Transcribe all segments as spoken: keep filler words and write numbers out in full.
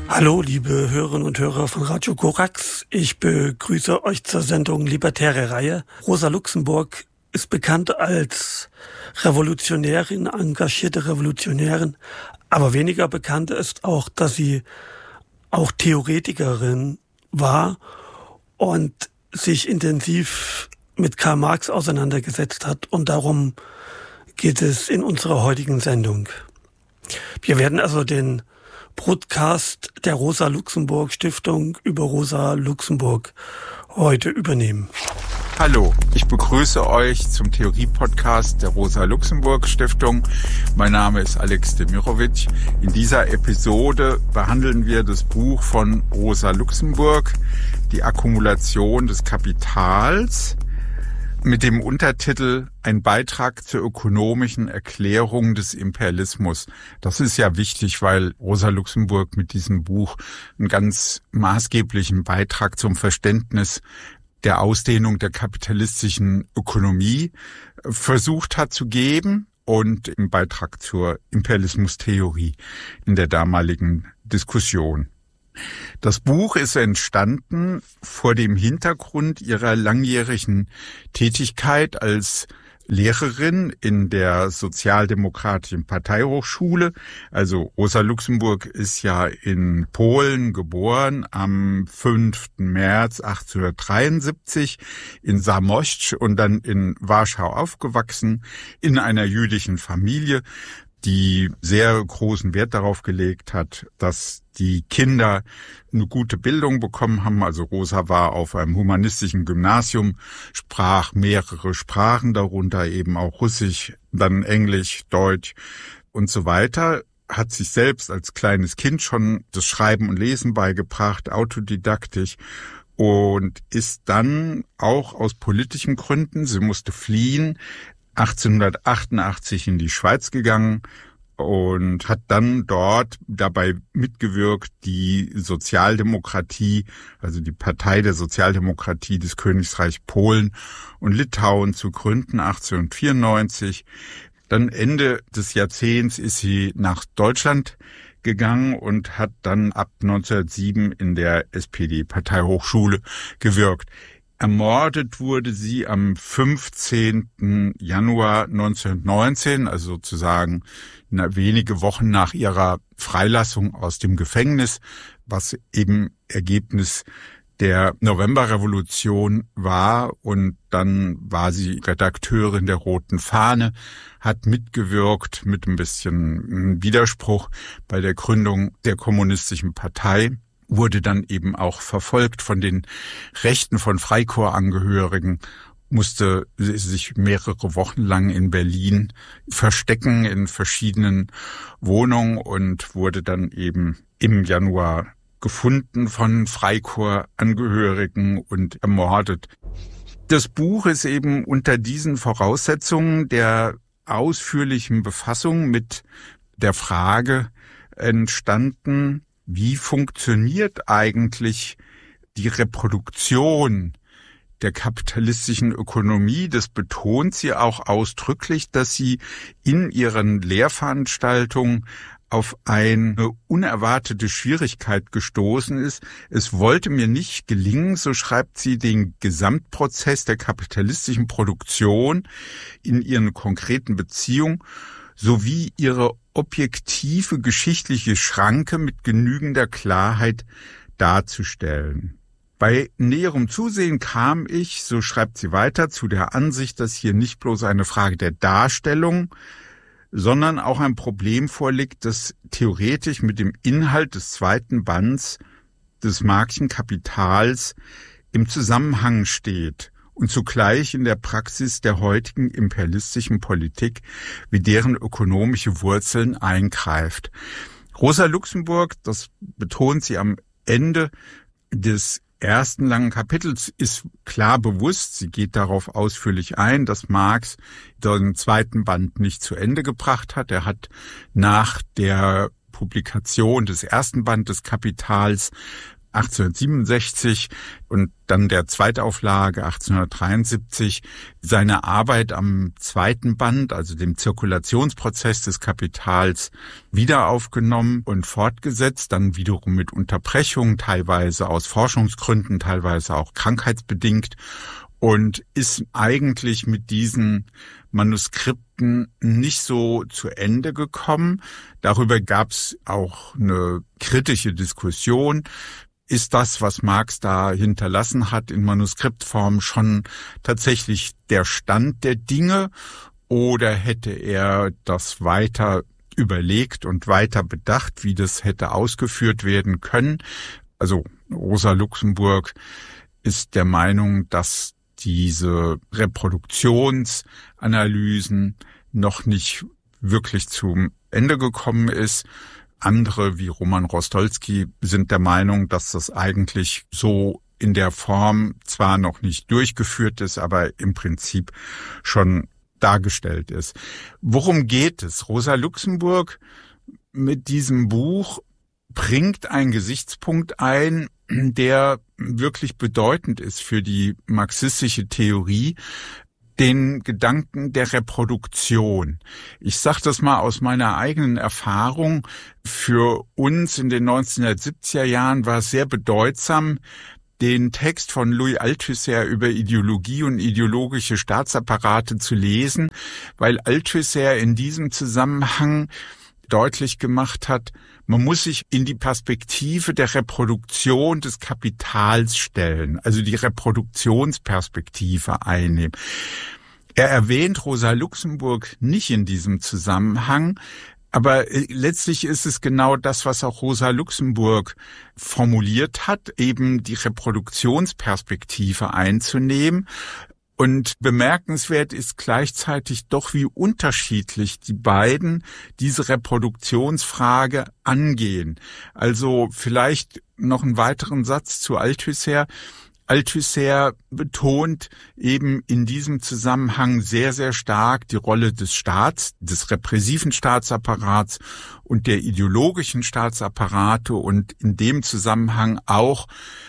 Hallo, liebe Hörerinnen und Hörer von Radio Korax. Ich begrüße euch zur Sendung Libertäre Reihe. Rosa Luxemburg ist bekannt als Revolutionärin, engagierte Revolutionärin. Aber weniger bekannt ist auch, dass sie auch Theoretikerin war und sich intensiv mit Karl Marx auseinandergesetzt hat. Und darum geht es in unserer heutigen Sendung. Wir werden also den Broadcast der Rosa Luxemburg Stiftung über Rosa Luxemburg heute übernehmen. Hallo, ich begrüße euch zum Theorie-Podcast der Rosa Luxemburg Stiftung. Mein Name ist Alex Demirovic. In dieser Episode behandeln wir das Buch von Rosa Luxemburg, Die Akkumulation des Kapitals, mit dem Untertitel Ein Beitrag zur ökonomischen Erklärung des Imperialismus. Das ist ja wichtig, weil Rosa Luxemburg mit diesem Buch einen ganz maßgeblichen Beitrag zum Verständnis der Ausdehnung der kapitalistischen Ökonomie versucht hat zu geben und im Beitrag zur Imperialismustheorie in der damaligen Diskussion. Das Buch ist entstanden vor dem Hintergrund ihrer langjährigen Tätigkeit als Lehrerin in der Sozialdemokratischen Parteihochschule. Also Rosa Luxemburg ist ja in Polen geboren am fünften März achtzehnhundertdreiundsiebzig in Zamość und dann in Warschau aufgewachsen, in einer jüdischen Familie, die sehr großen Wert darauf gelegt hat, dass die Kinder eine gute Bildung bekommen haben. Also Rosa war auf einem humanistischen Gymnasium, sprach mehrere Sprachen, darunter eben auch Russisch, dann Englisch, Deutsch und so weiter. Hat sich selbst als kleines Kind schon das Schreiben und Lesen beigebracht, autodidaktisch. Und ist dann auch aus politischen Gründen, sie musste fliehen, achtzehnhundertachtundachtzig in die Schweiz gegangen und hat dann dort dabei mitgewirkt, die Sozialdemokratie, also die Partei der Sozialdemokratie des Königreichs Polen und Litauen zu gründen, achtzehnhundertvierundneunzig. Dann Ende des Jahrzehnts ist sie nach Deutschland gegangen und hat dann ab neunzehnhundertsieben in der S P D-Parteihochschule gewirkt. Ermordet wurde sie am fünfzehnten Januar neunzehnhundertneunzehn, also sozusagen wenige Wochen nach ihrer Freilassung aus dem Gefängnis, was eben Ergebnis der Novemberrevolution war. Und dann war sie Redakteurin der Roten Fahne, hat mitgewirkt mit ein bisschen Widerspruch bei der Gründung der Kommunistischen Partei, wurde dann eben auch verfolgt von den Rechten von Freikorpsangehörigen, musste sich mehrere Wochen lang in Berlin verstecken in verschiedenen Wohnungen und wurde dann eben im Januar gefunden von Freikorpsangehörigen und ermordet. Das Buch ist eben unter diesen Voraussetzungen der ausführlichen Befassung mit der Frage entstanden, wie funktioniert eigentlich die Reproduktion der kapitalistischen Ökonomie? Das betont sie auch ausdrücklich, dass sie in ihren Lehrveranstaltungen auf eine unerwartete Schwierigkeit gestoßen ist. Es wollte mir nicht gelingen, so schreibt sie, den Gesamtprozess der kapitalistischen Produktion in ihren konkreten Beziehungen sowie ihre objektive geschichtliche Schranke mit genügender Klarheit darzustellen. Bei näherem Zusehen kam ich, so schreibt sie weiter, zu der Ansicht, dass hier nicht bloß eine Frage der Darstellung, sondern auch ein Problem vorliegt, das theoretisch mit dem Inhalt des zweiten Bands des Marxischen Kapitals im Zusammenhang steht und zugleich in der Praxis der heutigen imperialistischen Politik wie deren ökonomische Wurzeln eingreift. Rosa Luxemburg, das betont sie am Ende des ersten langen Kapitels, ist klar bewusst, sie geht darauf ausführlich ein, dass Marx den zweiten Band nicht zu Ende gebracht hat. Er hat nach der Publikation des ersten Bandes des Kapitals achtzehnhundertsiebenundsechzig und dann der Zweitauflage achtzehnhundertdreiundsiebzig seine Arbeit am zweiten Band, also dem Zirkulationsprozess des Kapitals, wieder aufgenommen und fortgesetzt, dann wiederum mit Unterbrechungen, teilweise aus Forschungsgründen, teilweise auch krankheitsbedingt, und ist eigentlich mit diesen Manuskripten nicht so zu Ende gekommen. Darüber gab es auch eine kritische Diskussion. Ist das, was Marx da hinterlassen hat in Manuskriptform, schon tatsächlich der Stand der Dinge, oder hätte er das weiter überlegt und weiter bedacht, wie das hätte ausgeführt werden können? Also Rosa Luxemburg ist der Meinung, dass diese Reproduktionsanalysen noch nicht wirklich zum Ende gekommen ist. Andere wie Roman Rostolski sind der Meinung, dass das eigentlich so in der Form zwar noch nicht durchgeführt ist, aber im Prinzip schon dargestellt ist. Worum geht es? Rosa Luxemburg mit diesem Buch bringt einen Gesichtspunkt ein, der wirklich bedeutend ist für die marxistische Theorie, den Gedanken der Reproduktion. Ich sage das mal aus meiner eigenen Erfahrung. Für uns in den neunzehnhundertsiebziger Jahren war es sehr bedeutsam, den Text von Louis Althusser über Ideologie und ideologische Staatsapparate zu lesen, weil Althusser in diesem Zusammenhang deutlich gemacht hat, man muss sich in die Perspektive der Reproduktion des Kapitals stellen, also die Reproduktionsperspektive einnehmen. Er erwähnt Rosa Luxemburg nicht in diesem Zusammenhang, aber letztlich ist es genau das, was auch Rosa Luxemburg formuliert hat, eben die Reproduktionsperspektive einzunehmen. Und bemerkenswert ist gleichzeitig doch, wie unterschiedlich die beiden diese Reproduktionsfrage angehen. Also vielleicht noch einen weiteren Satz zu Althusser. Althusser betont eben in diesem Zusammenhang sehr, sehr stark die Rolle des Staats, des repressiven Staatsapparats und der ideologischen Staatsapparate und in dem Zusammenhang auch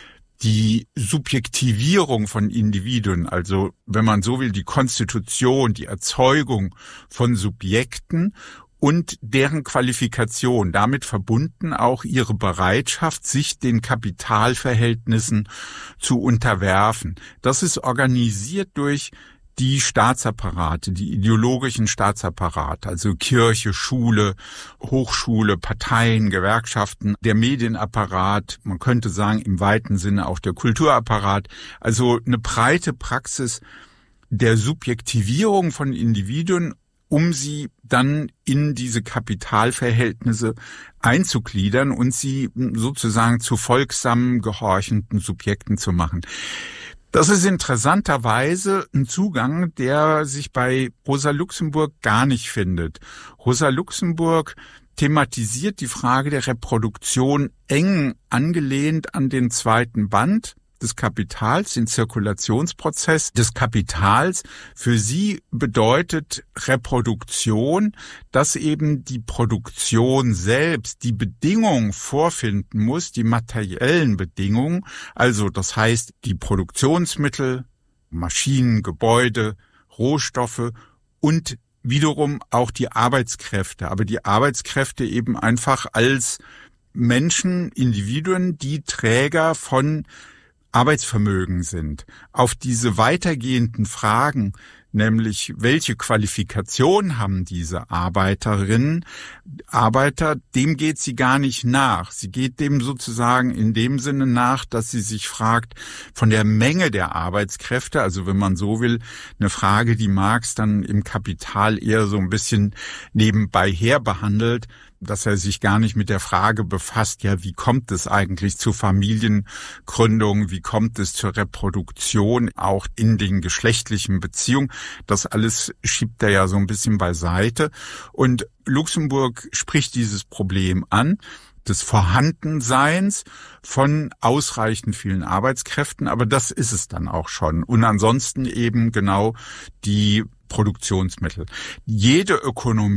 die Subjektivierung von Individuen, also wenn man so will, die Konstitution, die Erzeugung von Subjekten und deren Qualifikation, damit verbunden auch ihre Bereitschaft, sich den Kapitalverhältnissen zu unterwerfen. Das ist organisiert durch die Staatsapparate, die ideologischen Staatsapparate, also Kirche, Schule, Hochschule, Parteien, Gewerkschaften, der Medienapparat, man könnte sagen im weiten Sinne auch der Kulturapparat, also eine breite Praxis der Subjektivierung von Individuen, um sie dann in diese Kapitalverhältnisse einzugliedern und sie sozusagen zu folgsamen, gehorchenden Subjekten zu machen. Das ist interessanterweise ein Zugang, der sich bei Rosa Luxemburg gar nicht findet. Rosa Luxemburg thematisiert die Frage der Reproduktion eng angelehnt an den zweiten Band des Kapitals, den Zirkulationsprozess des Kapitals. Für sie bedeutet Reproduktion, dass eben die Produktion selbst die Bedingungen vorfinden muss, die materiellen Bedingungen, also das heißt die Produktionsmittel, Maschinen, Gebäude, Rohstoffe und wiederum auch die Arbeitskräfte, aber die Arbeitskräfte eben einfach als Menschen, Individuen, die Träger von Arbeitsvermögen sind. Auf diese weitergehenden Fragen, nämlich welche Qualifikation haben diese Arbeiterinnen, Arbeiter, dem geht sie gar nicht nach. Sie geht dem sozusagen in dem Sinne nach, dass sie sich fragt von der Menge der Arbeitskräfte, also wenn man so will, eine Frage, die Marx dann im Kapital eher so ein bisschen nebenbei her behandelt, dass er sich gar nicht mit der Frage befasst, ja, wie kommt es eigentlich zu Familiengründung, wie kommt es zur Reproduktion, auch in den geschlechtlichen Beziehungen. Das alles schiebt er ja so ein bisschen beiseite. Und Luxemburg spricht dieses Problem an, des Vorhandenseins von ausreichend vielen Arbeitskräften, aber das ist es dann auch schon. Und ansonsten eben genau die Produktionsmittel. Jede Ökonomie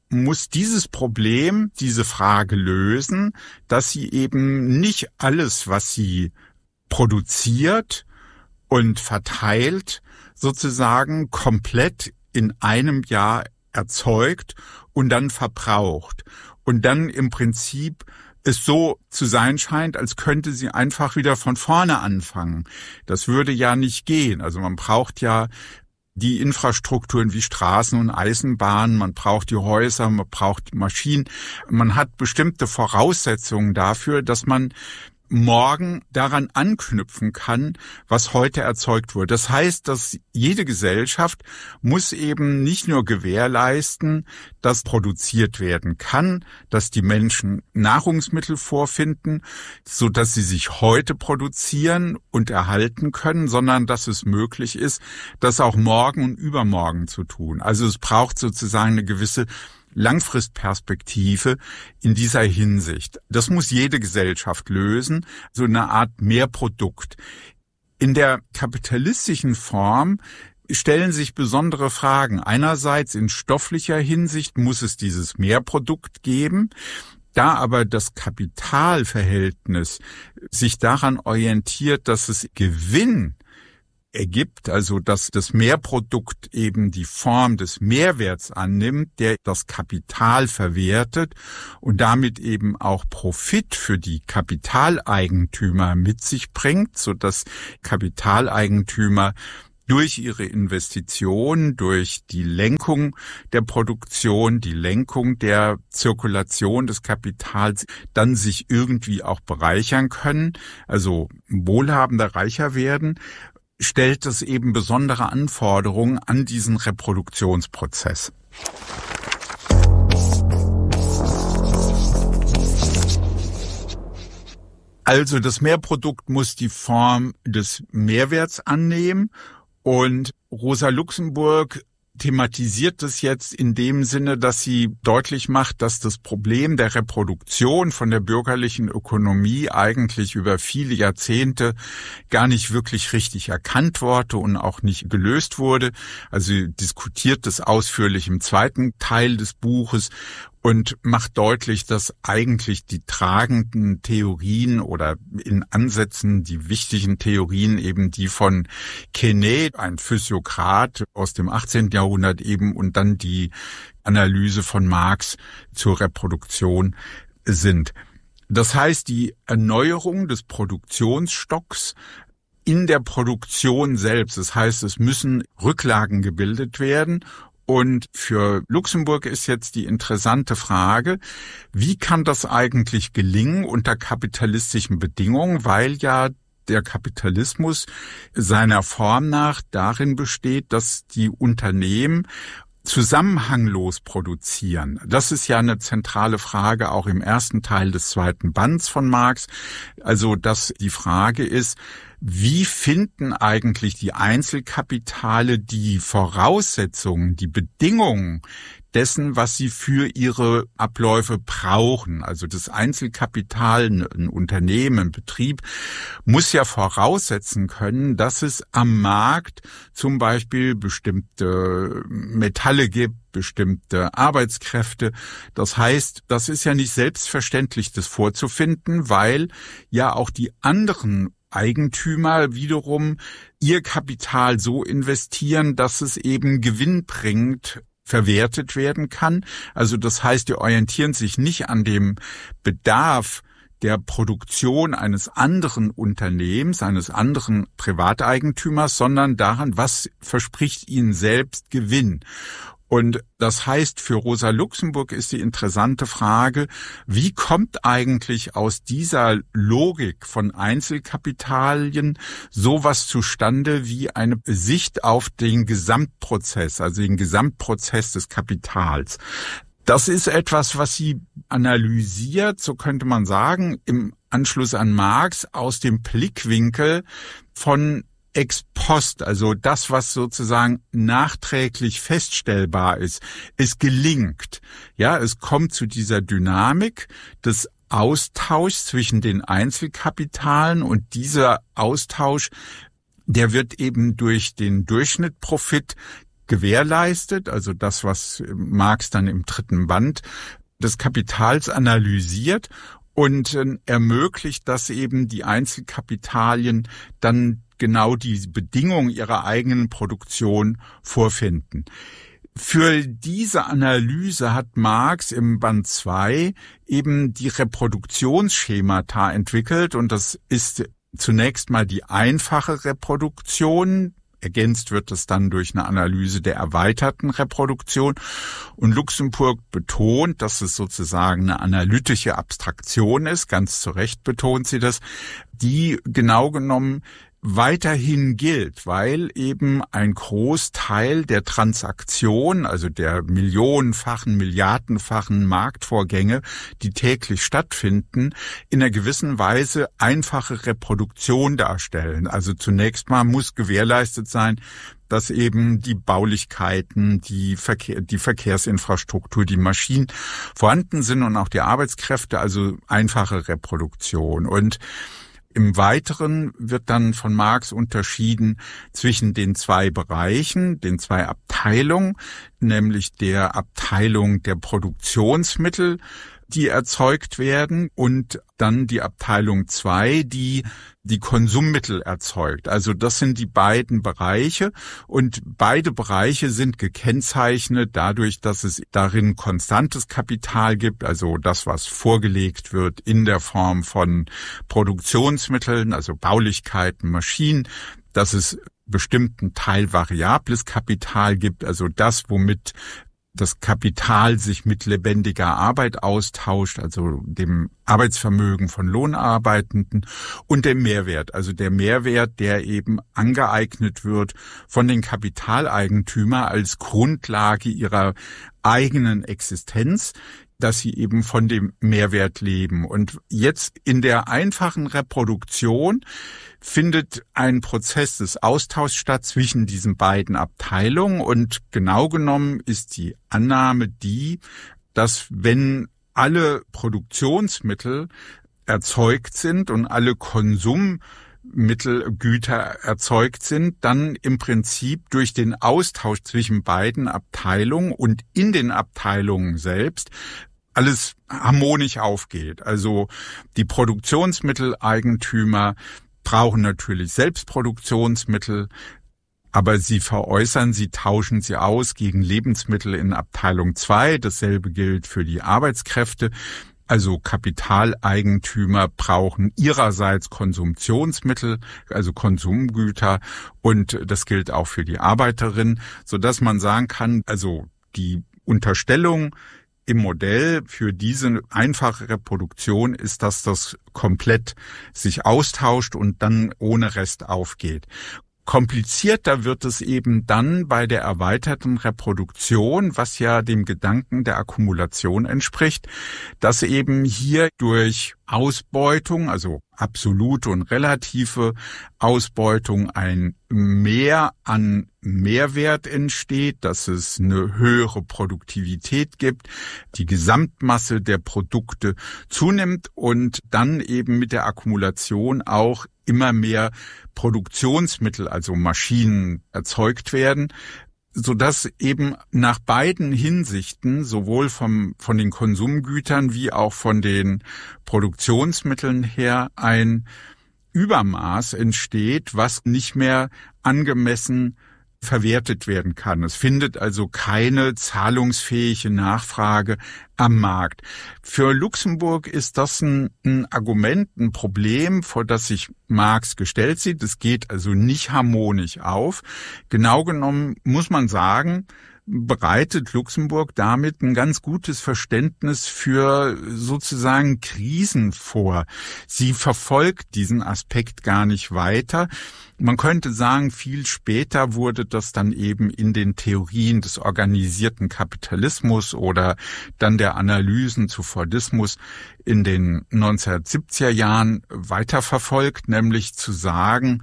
muss dieses Problem, diese Frage lösen, dass sie eben nicht alles, was sie produziert und verteilt, sozusagen komplett in einem Jahr erzeugt und dann verbraucht. Und dann im Prinzip es so zu sein scheint, als könnte sie einfach wieder von vorne anfangen. Das würde ja nicht gehen. Also man braucht ja die Infrastrukturen wie Straßen und Eisenbahnen, man braucht die Häuser, man braucht die Maschinen. Man hat bestimmte Voraussetzungen dafür, dass man morgen daran anknüpfen kann, was heute erzeugt wurde. Das heißt, dass jede Gesellschaft muss eben nicht nur gewährleisten, dass produziert werden kann, dass die Menschen Nahrungsmittel vorfinden, so dass sie sich heute produzieren und erhalten können, sondern dass es möglich ist, das auch morgen und übermorgen zu tun. Also es braucht sozusagen eine gewisse Langfristperspektive in dieser Hinsicht. Das muss jede Gesellschaft lösen, so eine Art Mehrprodukt. In der kapitalistischen Form stellen sich besondere Fragen. Einerseits in stofflicher Hinsicht muss es dieses Mehrprodukt geben. Da aber das Kapitalverhältnis sich daran orientiert, dass es Gewinn ergibt, also dass das Mehrprodukt eben die Form des Mehrwerts annimmt, der das Kapital verwertet und damit eben auch Profit für die Kapitaleigentümer mit sich bringt, so dass Kapitaleigentümer durch ihre Investitionen, durch die Lenkung der Produktion, die Lenkung der Zirkulation des Kapitals dann sich irgendwie auch bereichern können, also wohlhabender, reicher werden, stellt es eben besondere Anforderungen an diesen Reproduktionsprozess. Also das Mehrprodukt muss die Form des Mehrwerts annehmen und Rosa Luxemburg thematisiert es jetzt in dem Sinne, dass sie deutlich macht, dass das Problem der Reproduktion von der bürgerlichen Ökonomie eigentlich über viele Jahrzehnte gar nicht wirklich richtig erkannt wurde und auch nicht gelöst wurde. Also sie diskutiert es ausführlich im zweiten Teil des Buches und macht deutlich, dass eigentlich die tragenden Theorien oder in Ansätzen die wichtigen Theorien eben die von Quesnay, ein Physiokrat aus dem achtzehnten Jahrhundert eben, und dann die Analyse von Marx zur Reproduktion sind. Das heißt, die Erneuerung des Produktionsstocks in der Produktion selbst, das heißt, es müssen Rücklagen gebildet werden. Und für Luxemburg ist jetzt die interessante Frage, wie kann das eigentlich gelingen unter kapitalistischen Bedingungen, weil ja der Kapitalismus seiner Form nach darin besteht, dass die Unternehmen zusammenhanglos produzieren. Das ist ja eine zentrale Frage auch im ersten Teil des zweiten Bands von Marx. Also, dass die Frage ist, wie finden eigentlich die Einzelkapitale die Voraussetzungen, die Bedingungen dessen, was sie für ihre Abläufe brauchen? Also das Einzelkapital, ein Unternehmen, ein Betrieb, muss ja voraussetzen können, dass es am Markt zum Beispiel bestimmte Metalle gibt, bestimmte Arbeitskräfte. Das heißt, das ist ja nicht selbstverständlich, das vorzufinden, weil ja auch die anderen Eigentümer wiederum ihr Kapital so investieren, dass es eben gewinnbringend verwertet werden kann. Also das heißt, die orientieren sich nicht an dem Bedarf der Produktion eines anderen Unternehmens, eines anderen Privateigentümers, sondern daran, was verspricht ihnen selbst Gewinn. Und das heißt, für Rosa Luxemburg ist die interessante Frage, wie kommt eigentlich aus dieser Logik von Einzelkapitalien sowas zustande wie eine Sicht auf den Gesamtprozess, also den Gesamtprozess des Kapitals? Das ist etwas, was sie analysiert, so könnte man sagen, im Anschluss an Marx aus dem Blickwinkel von ex post, also das, was sozusagen nachträglich feststellbar ist. Es gelingt. Ja, es kommt zu dieser Dynamik des Austauschs zwischen den Einzelkapitalen und dieser Austausch, der wird eben durch den Durchschnittprofit gewährleistet, also das, was Marx dann im dritten Band des Kapitals analysiert und äh, ermöglicht, dass eben die Einzelkapitalien dann genau die Bedingungen ihrer eigenen Produktion vorfinden. Für diese Analyse hat Marx im Band zwei eben die Reproduktionsschemata entwickelt und das ist zunächst mal die einfache Reproduktion. Ergänzt wird es dann durch eine Analyse der erweiterten Reproduktion. Und Luxemburg betont, dass es sozusagen eine analytische Abstraktion ist, ganz zu Recht betont sie das, die genau genommen weiterhin gilt, weil eben ein Großteil der Transaktionen, also der millionenfachen, milliardenfachen Marktvorgänge, die täglich stattfinden, in einer gewissen Weise einfache Reproduktion darstellen. Also zunächst mal muss gewährleistet sein, dass eben die Baulichkeiten, die Verkehr, die Verkehrsinfrastruktur, die Maschinen vorhanden sind und auch die Arbeitskräfte, also einfache Reproduktion. Und im Weiteren wird dann von Marx unterschieden zwischen den zwei Bereichen, den zwei Abteilungen, nämlich der Abteilung der Produktionsmittel, die erzeugt werden, und dann die Abteilung zwei, die die Konsummittel erzeugt. Also das sind die beiden Bereiche und beide Bereiche sind gekennzeichnet dadurch, dass es darin konstantes Kapital gibt, also das, was vorgelegt wird in der Form von Produktionsmitteln, also Baulichkeiten, Maschinen, dass es bestimmten Teil variables Kapital gibt, also das, womit das Kapital sich mit lebendiger Arbeit austauscht, also dem Arbeitsvermögen von Lohnarbeitenden, und dem Mehrwert, also der Mehrwert, der eben angeeignet wird von den Kapitaleigentümern als Grundlage ihrer eigenen Existenz, dass sie eben von dem Mehrwert leben. Und jetzt in der einfachen Reproduktion findet ein Prozess des Austauschs statt zwischen diesen beiden Abteilungen. Und genau genommen ist die Annahme die, dass wenn alle Produktionsmittel erzeugt sind und alle Konsummittelgüter erzeugt sind, dann im Prinzip durch den Austausch zwischen beiden Abteilungen und in den Abteilungen selbst alles harmonisch aufgeht. Also die Produktionsmitteleigentümer brauchen natürlich Selbstproduktionsmittel, aber sie veräußern, sie tauschen sie aus gegen Lebensmittel in Abteilung zwei. Dasselbe gilt für die Arbeitskräfte. Also Kapitaleigentümer brauchen ihrerseits Konsumptionsmittel, also Konsumgüter, und das gilt auch für die Arbeiterin, sodass man sagen kann, also die Unterstellung im Modell für diese einfache Reproduktion ist, dass das komplett sich austauscht und dann ohne Rest aufgeht. Komplizierter wird es eben dann bei der erweiterten Reproduktion, was ja dem Gedanken der Akkumulation entspricht, dass eben hier durch Ausbeutung, also absolute und relative Ausbeutung, ein Mehr an Mehrwert entsteht, dass es eine höhere Produktivität gibt, die Gesamtmasse der Produkte zunimmt und dann eben mit der Akkumulation auch immer mehr Produktionsmittel, also Maschinen, erzeugt werden, sodass eben nach beiden Hinsichten, sowohl vom, von den Konsumgütern wie auch von den Produktionsmitteln her, ein Übermaß entsteht, was nicht mehr angemessen verwertet werden kann. Es findet also keine zahlungsfähige Nachfrage am Markt. Für Luxemburg ist das ein, ein Argument, ein Problem, vor das sich Marx gestellt sieht. Es geht also nicht harmonisch auf. Genau genommen muss man sagen, bereitet Luxemburg damit ein ganz gutes Verständnis für sozusagen Krisen vor. Sie verfolgt diesen Aspekt gar nicht weiter. Man könnte sagen, viel später wurde das dann eben in den Theorien des organisierten Kapitalismus oder dann der Analysen zu Fordismus in den neunzehnhundertsiebziger Jahren weiterverfolgt, nämlich zu sagen,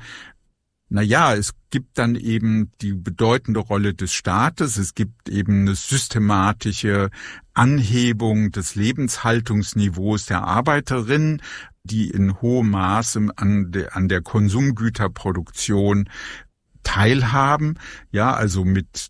na ja, es gibt dann eben die bedeutende Rolle des Staates, es gibt eben eine systematische Anhebung des Lebenshaltungsniveaus der Arbeiterinnen, die in hohem Maße an der, an der Konsumgüterproduktion teilhaben, ja, also mit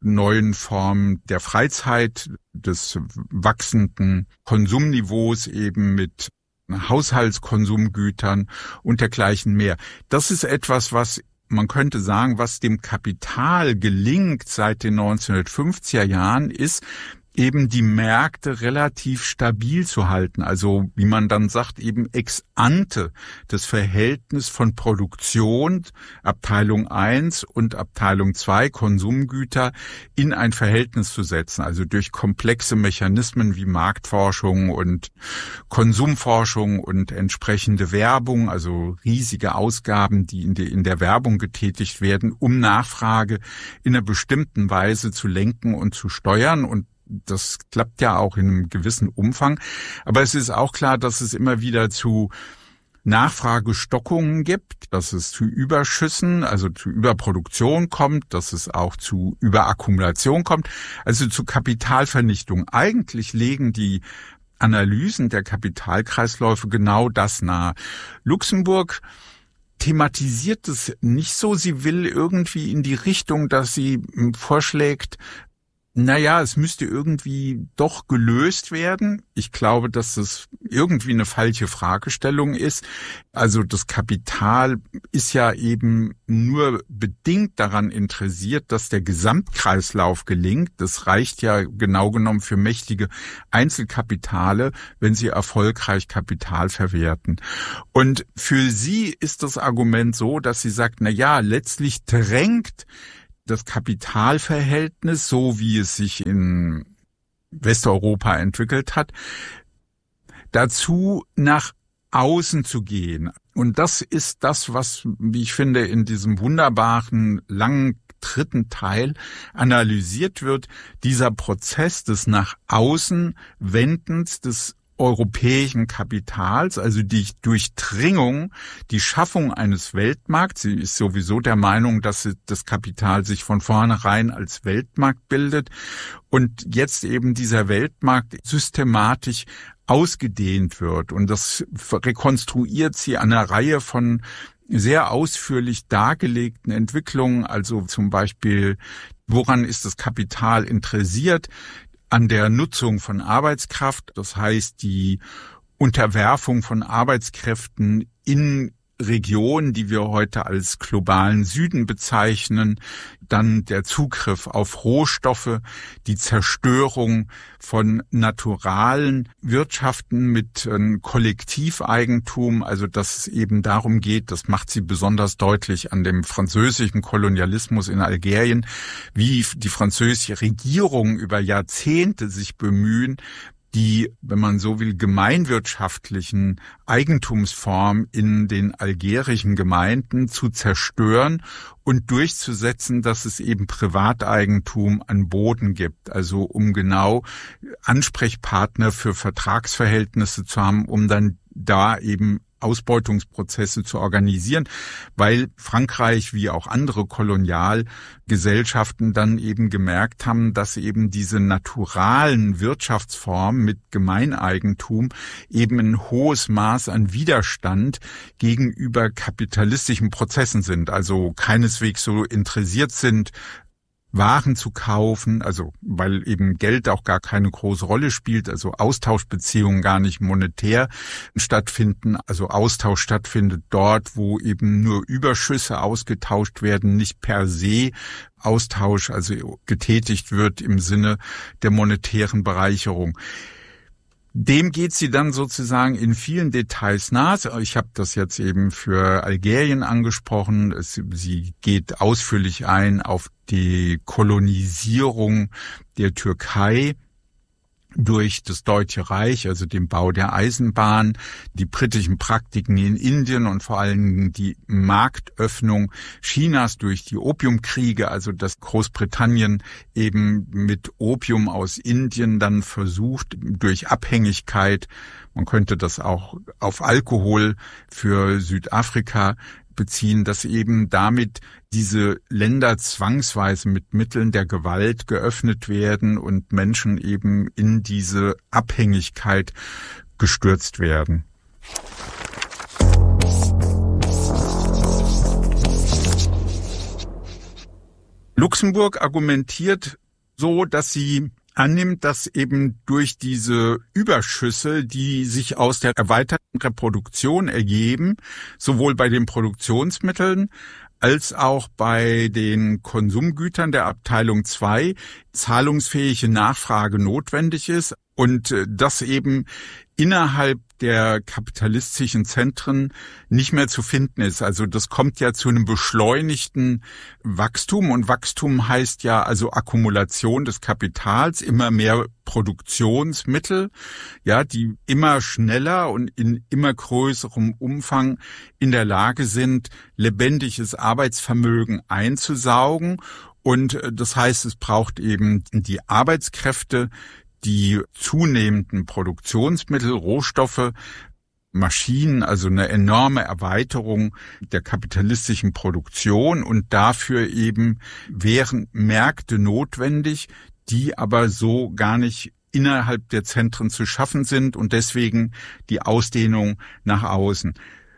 neuen Form der Freizeit, des wachsenden Konsumniveaus eben mit Haushaltskonsumgütern und dergleichen mehr. Das ist etwas, was man könnte sagen, was dem Kapital gelingt seit den neunzehnhundertfünfziger Jahren, ist, eben die Märkte relativ stabil zu halten. Also, wie man dann sagt, eben ex ante das Verhältnis von Produktion, Abteilung eins und Abteilung zwei, Konsumgüter, in ein Verhältnis zu setzen. Also durch komplexe Mechanismen wie Marktforschung und Konsumforschung und entsprechende Werbung, also riesige Ausgaben, die in, die in der Werbung getätigt werden, um Nachfrage in einer bestimmten Weise zu lenken und zu steuern. Und das klappt ja auch in einem gewissen Umfang. Aber es ist auch klar, dass es immer wieder zu Nachfragestockungen gibt, dass es zu Überschüssen, also zu Überproduktion kommt, dass es auch zu Überakkumulation kommt, also zu Kapitalvernichtung. Eigentlich legen die Analysen der Kapitalkreisläufe genau das nahe. Luxemburg thematisiert es nicht so. Sie will irgendwie in die Richtung, dass sie vorschlägt, naja, es müsste irgendwie doch gelöst werden. Ich glaube, dass es irgendwie eine falsche Fragestellung ist. Also das Kapital ist ja eben nur bedingt daran interessiert, dass der Gesamtkreislauf gelingt. Das reicht ja genau genommen für mächtige Einzelkapitale, wenn sie erfolgreich Kapital verwerten. Und für sie ist das Argument so, dass sie sagt, na ja, letztlich drängt das Kapitalverhältnis, so wie es sich in Westeuropa entwickelt hat, dazu nach außen zu gehen. Und das ist das, was, wie ich finde, in diesem wunderbaren, langen dritten Teil analysiert wird, dieser Prozess des nach außen Wendens des europäischen Kapitals, also die Durchdringung, die Schaffung eines Weltmarkts. Sie ist sowieso der Meinung, dass das Kapital sich von vornherein als Weltmarkt bildet und jetzt eben dieser Weltmarkt systematisch ausgedehnt wird. Und das rekonstruiert sie an einer Reihe von sehr ausführlich dargelegten Entwicklungen, also zum Beispiel, woran ist das Kapital interessiert? An der Nutzung von Arbeitskraft, das heißt die Unterwerfung von Arbeitskräften in Regionen, die wir heute als globalen Süden bezeichnen, dann der Zugriff auf Rohstoffe, die Zerstörung von naturalen Wirtschaften mit äh, Kollektiveigentum, also dass es eben darum geht, das macht sie besonders deutlich an dem französischen Kolonialismus in Algerien, wie die französische Regierung über Jahrzehnte sich bemühen, die, wenn man so will, gemeinwirtschaftlichen Eigentumsformen in den algerischen Gemeinden zu zerstören und durchzusetzen, dass es eben Privateigentum an Boden gibt. Also um genau Ansprechpartner für Vertragsverhältnisse zu haben, um dann da eben Ausbeutungsprozesse zu organisieren, weil Frankreich wie auch andere Kolonialgesellschaften dann eben gemerkt haben, dass eben diese naturalen Wirtschaftsformen mit Gemeineigentum eben ein hohes Maß an Widerstand gegenüber kapitalistischen Prozessen sind, also keineswegs so interessiert sind, Waren zu kaufen, also weil eben Geld auch gar keine große Rolle spielt, also Austauschbeziehungen gar nicht monetär stattfinden, also Austausch stattfindet dort, wo eben nur Überschüsse ausgetauscht werden, nicht per se Austausch, also getätigt wird im Sinne der monetären Bereicherung. Dem geht sie dann sozusagen in vielen Details nach. Ich habe das jetzt eben für Algerien angesprochen. Es, sie geht ausführlich ein auf die Kolonisierung der Türkei durch das Deutsche Reich, also den Bau der Eisenbahn, die britischen Praktiken in Indien und vor allem die Marktöffnung Chinas durch die Opiumkriege, also dass Großbritannien eben mit Opium aus Indien dann versucht, durch Abhängigkeit, man könnte das auch auf Alkohol für Südafrika beziehen, dass eben damit diese Länder zwangsweise mit Mitteln der Gewalt geöffnet werden und Menschen eben in diese Abhängigkeit gestürzt werden. Luxemburg argumentiert so, dass sie annimmt, dass eben durch diese Überschüsse, die sich aus der erweiterten Reproduktion ergeben, sowohl bei den Produktionsmitteln als auch bei den Konsumgütern der Abteilung zwei zahlungsfähige Nachfrage notwendig ist und das eben innerhalb der kapitalistischen Zentren nicht mehr zu finden ist. Also das kommt ja zu einem beschleunigten Wachstum und Wachstum heißt ja also Akkumulation des Kapitals, immer mehr Produktionsmittel, ja, die immer schneller und in immer größerem Umfang in der Lage sind, lebendiges Arbeitsvermögen einzusaugen. Und das heißt, es braucht eben die Arbeitskräfte, die zunehmenden Produktionsmittel, Rohstoffe, Maschinen, also eine enorme Erweiterung der kapitalistischen Produktion und dafür eben wären Märkte notwendig, die aber so gar nicht innerhalb der Zentren zu schaffen sind und deswegen die Ausdehnung nach außen.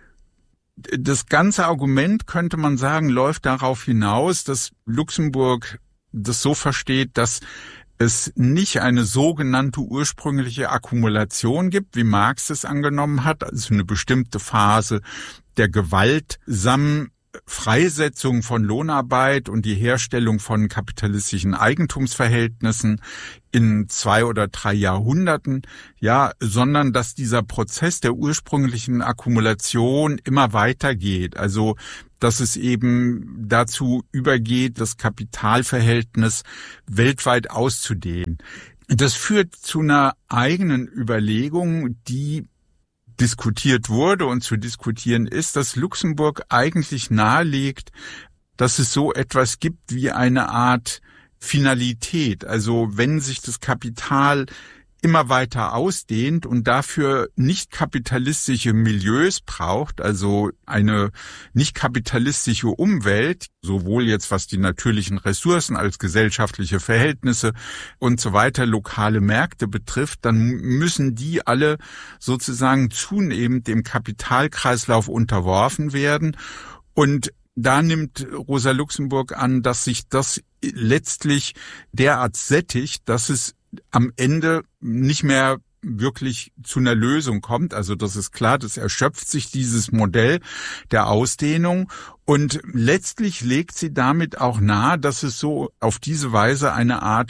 Das ganze Argument, könnte man sagen, läuft darauf hinaus, dass Luxemburg das so versteht, dass es nicht eine sogenannte ursprüngliche Akkumulation gibt, wie Marx es angenommen hat, also eine bestimmte Phase der gewaltsamen Freisetzung von Lohnarbeit und die Herstellung von kapitalistischen Eigentumsverhältnissen in zwei oder drei Jahrhunderten, ja, sondern dass dieser Prozess der ursprünglichen Akkumulation immer weitergeht. Also, dass es eben dazu übergeht, das Kapitalverhältnis weltweit auszudehnen. Das führt zu einer eigenen Überlegung, die diskutiert wurde und zu diskutieren ist, dass Luxemburg eigentlich nahelegt, dass es so etwas gibt wie eine Art Finalität. Also wenn sich das Kapital immer weiter ausdehnt und dafür nicht kapitalistische Milieus braucht, also eine nicht kapitalistische Umwelt, sowohl jetzt was die natürlichen Ressourcen als gesellschaftliche Verhältnisse und so weiter, lokale Märkte betrifft, dann müssen die alle sozusagen zunehmend dem Kapitalkreislauf unterworfen werden. Und da nimmt Rosa Luxemburg an, dass sich das letztlich derart sättigt, dass es am Ende nicht mehr wirklich zu einer Lösung kommt. Also das ist klar, das erschöpft sich dieses Modell der Ausdehnung und letztlich legt sie damit auch nahe, dass es so auf diese Weise eine Art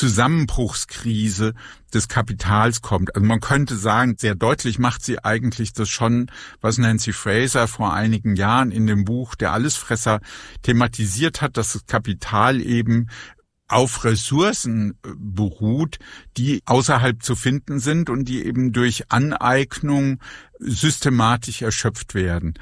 Zusammenbruchskrise des Kapitals kommt. Also man könnte sagen, sehr deutlich macht sie eigentlich das schon, was Nancy Fraser vor einigen Jahren in dem Buch Der Allesfresser thematisiert hat, dass das Kapital eben auf Ressourcen beruht, die außerhalb zu finden sind und die eben durch Aneignung systematisch erschöpft werden.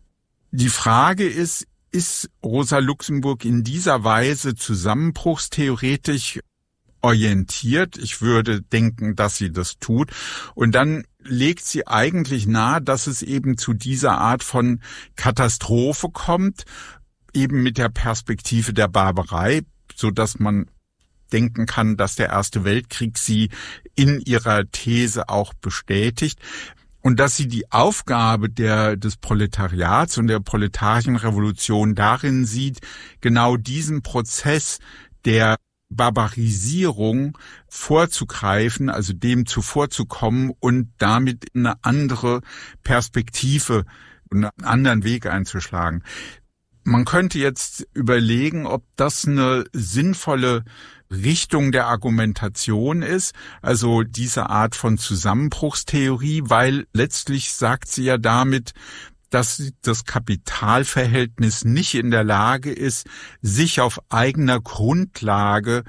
Die Frage ist, ist Rosa Luxemburg in dieser Weise zusammenbruchstheoretisch orientiert? Ich würde denken, dass sie das tut. Und dann legt sie eigentlich nahe, dass es eben zu dieser Art von Katastrophe kommt, eben mit der Perspektive der Barbarei, so dass man denken kann, dass der Erste Weltkrieg sie in ihrer These auch bestätigt und dass sie die Aufgabe der des Proletariats und der proletarischen Revolution darin sieht, genau diesen Prozess der Barbarisierung vorzugreifen, also dem zuvorzukommen und damit eine andere Perspektive und einen anderen Weg einzuschlagen. Man könnte jetzt überlegen, ob das eine sinnvolle Richtung der Argumentation ist, also diese Art von Zusammenbruchstheorie, weil letztlich sagt sie ja damit, dass das Kapitalverhältnis nicht in der Lage ist, sich auf eigener Grundlage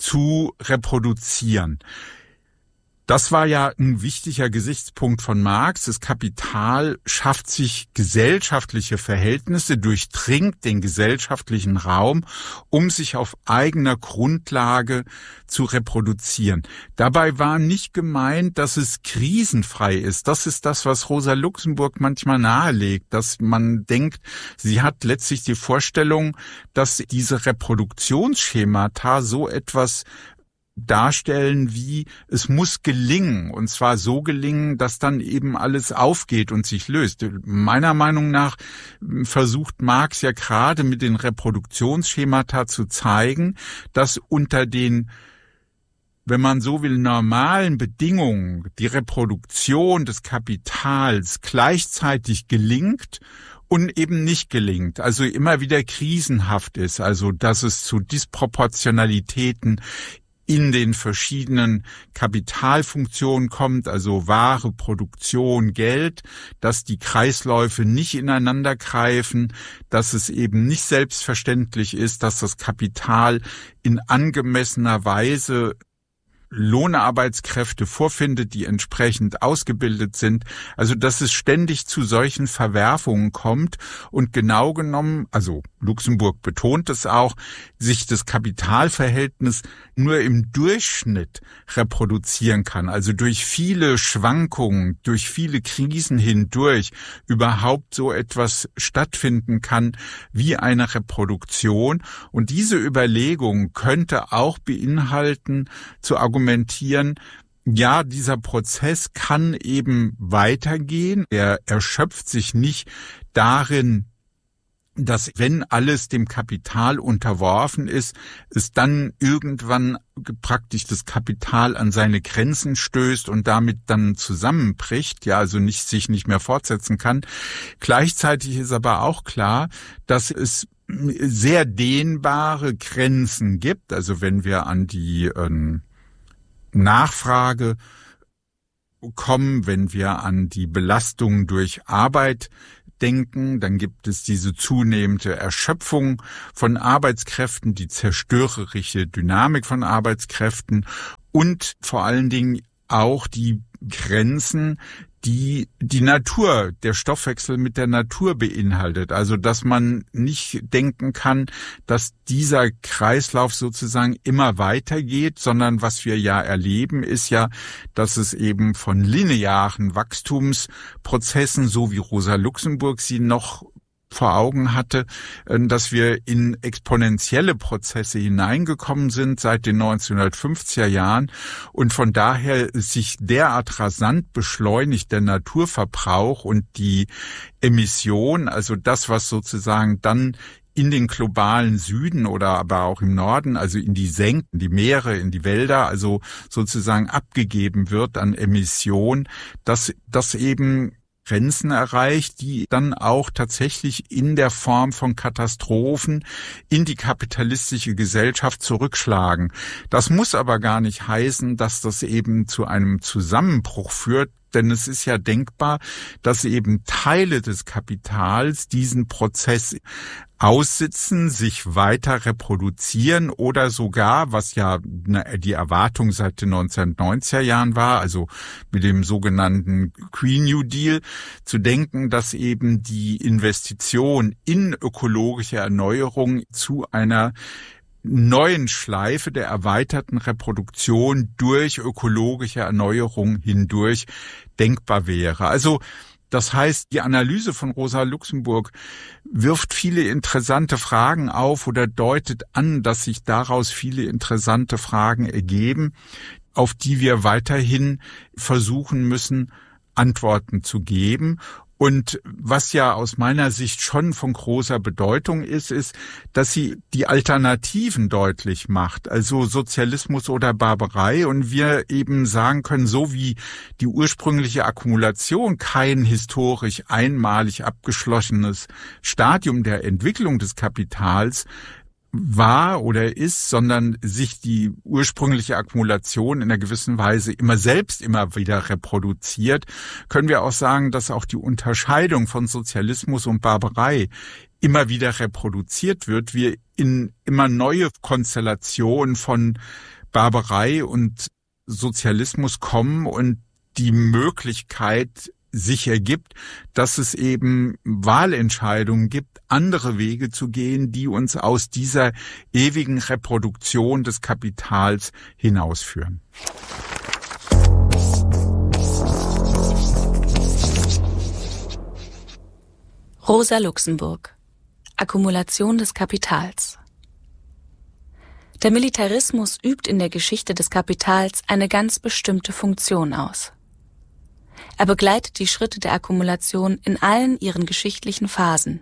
zu reproduzieren. Das war ja ein wichtiger Gesichtspunkt von Marx. Das Kapital schafft sich gesellschaftliche Verhältnisse, durchdringt den gesellschaftlichen Raum, um sich auf eigener Grundlage zu reproduzieren. Dabei war nicht gemeint, dass es krisenfrei ist. Das ist das, was Rosa Luxemburg manchmal nahelegt, dass man denkt, sie hat letztlich die Vorstellung, dass diese Reproduktionsschemata so etwas darstellen, wie es muss gelingen, und zwar so gelingen, dass dann eben alles aufgeht und sich löst. Meiner Meinung nach versucht Marx ja gerade mit den Reproduktionsschemata zu zeigen, dass unter den, wenn man so will, normalen Bedingungen die Reproduktion des Kapitals gleichzeitig gelingt und eben nicht gelingt, also immer wieder krisenhaft ist, also dass es zu Disproportionalitäten in den verschiedenen Kapitalfunktionen kommt, also Ware, Produktion, Geld, dass die Kreisläufe nicht ineinander greifen, dass es eben nicht selbstverständlich ist, dass das Kapital in angemessener Weise Lohnarbeitskräfte vorfindet, die entsprechend ausgebildet sind. Also, dass es ständig zu solchen Verwerfungen kommt und genau genommen, also Luxemburg betont es auch, sich das Kapitalverhältnis nur im Durchschnitt reproduzieren kann. Also durch viele Schwankungen, durch viele Krisen hindurch überhaupt so etwas stattfinden kann wie eine Reproduktion. Und diese Überlegung könnte auch beinhalten, zu argumentieren, ja, dieser Prozess kann eben weitergehen. Er erschöpft sich nicht darin, dass, wenn alles dem Kapital unterworfen ist, es dann irgendwann praktisch das Kapital an seine Grenzen stößt und damit dann zusammenbricht, ja, also nicht, sich nicht mehr fortsetzen kann. Gleichzeitig ist aber auch klar, dass es sehr dehnbare Grenzen gibt. Also wenn wir an die ähm, Nachfrage kommen, wenn wir an die Belastung durch Arbeit denken, dann gibt es diese zunehmende Erschöpfung von Arbeitskräften, die zerstörerische Dynamik von Arbeitskräften und vor allen Dingen auch die Grenzen, die die Natur, der Stoffwechsel mit der Natur beinhaltet. Also, dass man nicht denken kann, dass dieser Kreislauf sozusagen immer weitergeht, sondern was wir ja erleben, ist ja, dass es eben von linearen Wachstumsprozessen, so wie Rosa Luxemburg sie noch vor Augen hatte, dass wir in exponentielle Prozesse hineingekommen sind seit den neunzehnhundertfünfziger Jahren und von daher sich derart rasant beschleunigt der Naturverbrauch und die Emission, also das, was sozusagen dann in den globalen Süden oder aber auch im Norden, also in die Senken, die Meere, in die Wälder, also sozusagen abgegeben wird an Emission, dass das eben Grenzen erreicht, die dann auch tatsächlich in der Form von Katastrophen in die kapitalistische Gesellschaft zurückschlagen. Das muss aber gar nicht heißen, dass das eben zu einem Zusammenbruch führt, denn es ist ja denkbar, dass eben Teile des Kapitals diesen Prozess aussitzen, sich weiter reproduzieren oder sogar, was ja die Erwartung seit den neunzehnhundertneunziger Jahren war, also mit dem sogenannten Green New Deal, zu denken, dass eben die Investition in ökologische Erneuerung zu einer neuen Schleife der erweiterten Reproduktion durch ökologische Erneuerung hindurch denkbar wäre. Also das heißt, die Analyse von Rosa Luxemburg wirft viele interessante Fragen auf oder deutet an, dass sich daraus viele interessante Fragen ergeben, auf die wir weiterhin versuchen müssen, Antworten zu geben. Und was ja aus meiner Sicht schon von großer Bedeutung ist, ist, dass sie die Alternativen deutlich macht, also Sozialismus oder Barbarei. Und wir eben sagen können, so wie die ursprüngliche Akkumulation kein historisch einmalig abgeschlossenes Stadium der Entwicklung des Kapitals war oder ist, sondern sich die ursprüngliche Akkumulation in einer gewissen Weise immer selbst immer wieder reproduziert, können wir auch sagen, dass auch die Unterscheidung von Sozialismus und Barbarei immer wieder reproduziert wird, wir in immer neue Konstellationen von Barbarei und Sozialismus kommen und die Möglichkeit sich ergibt, dass es eben Wahlentscheidungen gibt, andere Wege zu gehen, die uns aus dieser ewigen Reproduktion des Kapitals hinausführen. Rosa Luxemburg. Akkumulation des Kapitals. Der Militarismus übt in der Geschichte des Kapitals eine ganz bestimmte Funktion aus. Er begleitet die Schritte der Akkumulation in allen ihren geschichtlichen Phasen.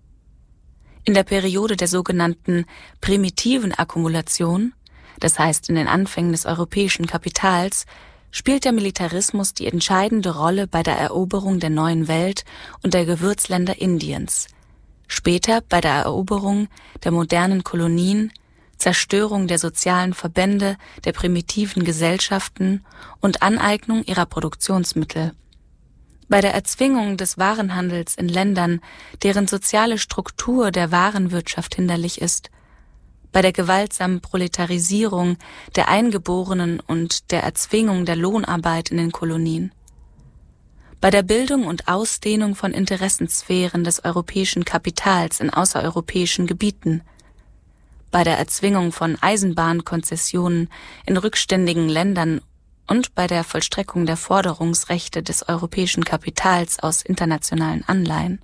In der Periode der sogenannten primitiven Akkumulation, das heißt in den Anfängen des europäischen Kapitals, spielt der Militarismus die entscheidende Rolle bei der Eroberung der neuen Welt und der Gewürzländer Indiens, später bei der Eroberung der modernen Kolonien, Zerstörung der sozialen Verbände der primitiven Gesellschaften und Aneignung ihrer Produktionsmittel, bei der Erzwingung des Warenhandels in Ländern, deren soziale Struktur der Warenwirtschaft hinderlich ist, bei der gewaltsamen Proletarisierung der Eingeborenen und der Erzwingung der Lohnarbeit in den Kolonien, bei der Bildung und Ausdehnung von Interessensphären des europäischen Kapitals in außereuropäischen Gebieten, bei der Erzwingung von Eisenbahnkonzessionen in rückständigen Ländern und bei der Vollstreckung der Forderungsrechte des europäischen Kapitals aus internationalen Anleihen.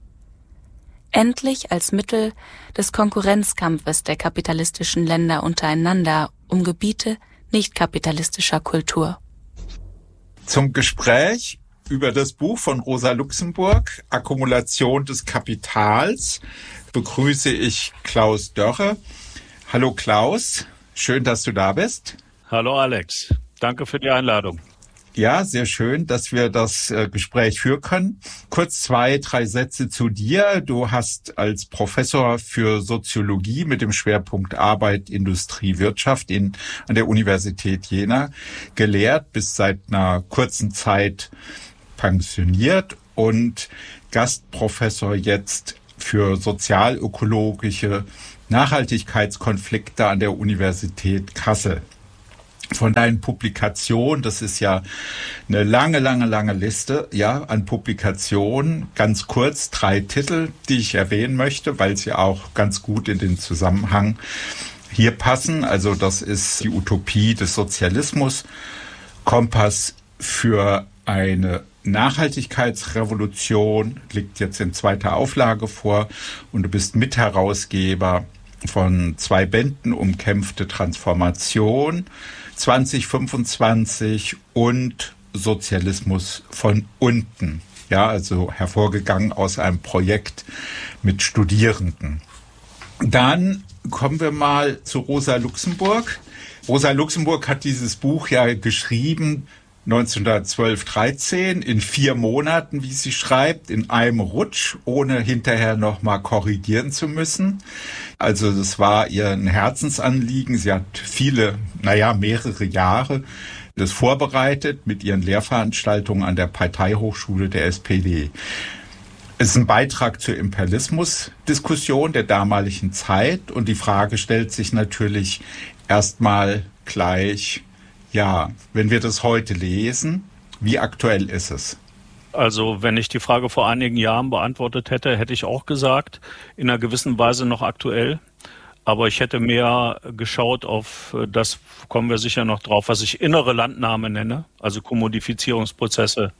Endlich als Mittel des Konkurrenzkampfes der kapitalistischen Länder untereinander um Gebiete nicht-kapitalistischer Kultur. Zum Gespräch über das Buch von Rosa Luxemburg, Akkumulation des Kapitals, begrüße ich Klaus Dörre. Hallo Klaus, schön, dass du da bist. Hallo Alex, danke für die Einladung. Ja, sehr schön, dass wir das äh, Gespräch führen können. Kurz zwei, drei Sätze zu dir. Du hast als Professor für Soziologie mit dem Schwerpunkt Arbeit, Industrie, Wirtschaft in, an der Universität Jena gelehrt, bist seit einer kurzen Zeit pensioniert und Gastprofessor jetzt für sozialökologische Nachhaltigkeitskonflikte an der Universität Kassel. Von deinen Publikationen, das ist ja eine lange, lange, lange Liste, ja, an Publikationen, ganz kurz drei Titel, die ich erwähnen möchte, weil sie auch ganz gut in den Zusammenhang hier passen. Also das ist die Utopie des Sozialismus, Kompass für eine Nachhaltigkeitsrevolution, liegt jetzt in zweiter Auflage vor und du bist Mitherausgeber von zwei Bänden, Umkämpfte Transformation zwanzig fünfundzwanzig und Sozialismus von unten. Ja, also hervorgegangen aus einem Projekt mit Studierenden. Dann kommen wir mal zu Rosa Luxemburg. Rosa Luxemburg hat dieses Buch ja geschrieben neunzehnhundertzwölf, dreizehn, in vier Monaten, wie sie schreibt, in einem Rutsch, ohne hinterher nochmal korrigieren zu müssen. Also das war ihr ein Herzensanliegen. Sie hat viele, naja, mehrere Jahre das vorbereitet mit ihren Lehrveranstaltungen an der Parteihochschule der S P D. Es ist ein Beitrag zur Imperialismus-Diskussion der damaligen Zeit und die Frage stellt sich natürlich erstmal gleich, ja, wenn wir das heute lesen, wie aktuell ist es? Also wenn ich die Frage vor einigen Jahren beantwortet hätte, hätte ich auch gesagt, in einer gewissen Weise noch aktuell. Aber ich hätte mehr geschaut auf, das kommen wir sicher noch drauf, was ich innere Landnahme nenne, also Kommodifizierungsprozesse